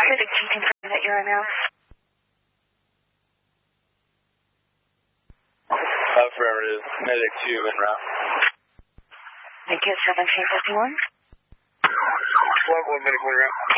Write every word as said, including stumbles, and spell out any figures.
Medic, can you confirm that you're on route? Affirmative. Medic two en route. Thank you, seven three fifty-one. Level one, medic one route.